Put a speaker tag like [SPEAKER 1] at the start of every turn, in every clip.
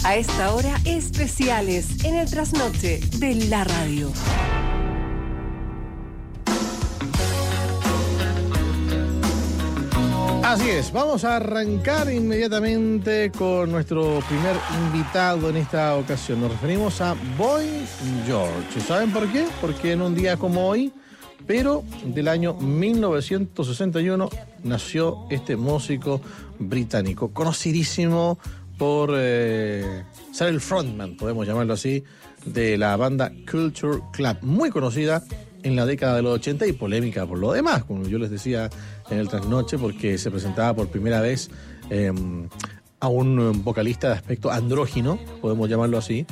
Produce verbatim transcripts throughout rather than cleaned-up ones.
[SPEAKER 1] A esta hora, especiales en el trasnoche de la radio.
[SPEAKER 2] Así es, vamos a arrancar inmediatamente con nuestro primer invitado en esta ocasión. Nos referimos a Boy George. ¿Saben por qué? Porque en un día como hoy, pero del año mil novecientos sesenta y uno, nació este músico británico, conocidísimo por eh, ser el frontman, podemos llamarlo así, de la banda Culture Club, muy conocida en la década de los ochenta y polémica por lo demás, como yo les decía en el trasnoche, porque se presentaba por primera vez eh, a un vocalista de aspecto andrógino, podemos llamarlo así,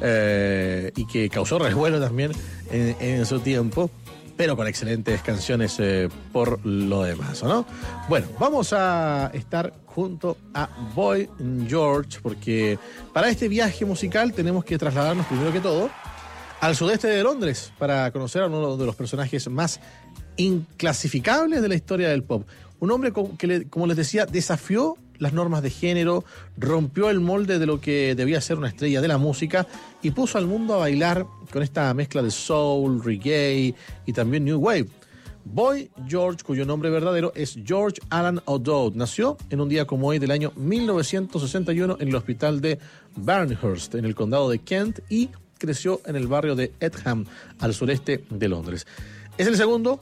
[SPEAKER 2] eh, y que causó revuelo también en, en su tiempo, pero con excelentes canciones eh, por lo demás, ¿no? Bueno, vamos a estar junto a Boy George, porque para este viaje musical tenemos que trasladarnos primero que todo al sudeste de Londres para conocer a uno de los personajes más inclasificables de la historia del pop. Un hombre que, como les decía, desafió las normas de género, rompió el molde de lo que debía ser una estrella de la música y puso al mundo a bailar con esta mezcla de soul, reggae y también new wave. Boy George, cuyo nombre verdadero es George Alan O'Dowd, nació en un día como hoy del año mil novecientos sesenta y uno en el hospital de Barnhurst, en el condado de Kent, y creció en el barrio de Etham, al sureste de Londres. Es el segundo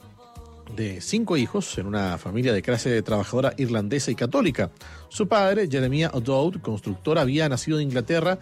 [SPEAKER 2] de cinco hijos en una familia de clase trabajadora irlandesa y católica. Su padre, Jeremiah O'Dowd, constructor, había nacido en Inglaterra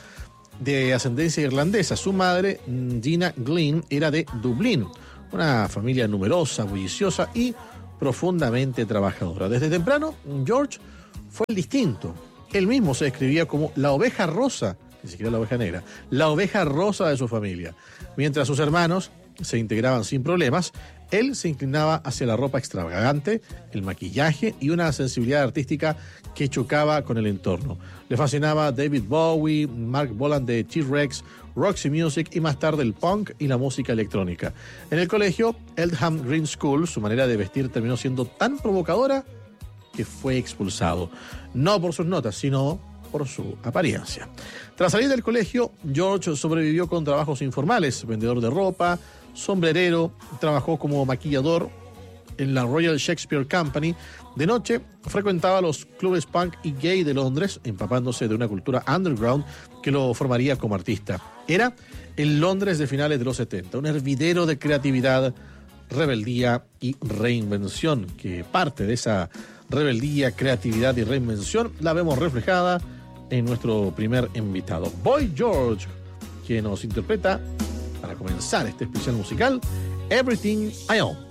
[SPEAKER 2] de ascendencia irlandesa. Su madre, Gina Glynn, era de Dublín, una familia numerosa, bulliciosa y profundamente trabajadora. Desde temprano, George fue el distinto. Él mismo se describía como la oveja rosa, ni siquiera la oveja negra, la oveja rosa de su familia. Mientras sus hermanos se integraban sin problemas, él se inclinaba hacia la ropa extravagante, el maquillaje y una sensibilidad artística que chocaba con el entorno. Le fascinaba David Bowie, Mark Bolan de T-Rex, Roxy Music y más tarde el punk y la música electrónica. En el colegio Eltham Green School, su manera de vestir terminó siendo tan provocadora que fue expulsado. No por sus notas, sino por su apariencia. Tras salir del colegio, George sobrevivió con trabajos informales, vendedor de ropa, sombrerero, trabajó como maquillador en la Royal Shakespeare Company. De noche frecuentaba los clubes punk y gay de Londres, empapándose de una cultura underground que lo formaría como artista. Era el Londres de finales de los setenta, un hervidero de creatividad, rebeldía y reinvención, que parte de esa rebeldía, creatividad y reinvención la vemos reflejada en nuestro primer invitado, Boy George, que nos interpreta, para comenzar este especial musical, Everything I Own.